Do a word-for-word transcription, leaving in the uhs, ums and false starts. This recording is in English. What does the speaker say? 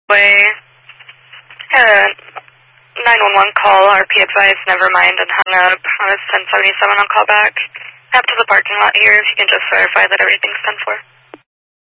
way. Had a nine one one call, R P advice, never mind, and hung up. I was ten seventy-seven on call back. Up to the parking lot here, if you can just verify that everything's ten four.